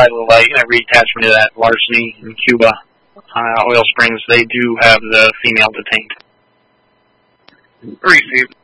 by the light, a reattachment of that Larceny in Cuba. Oil Springs, they do have the female detained. Received.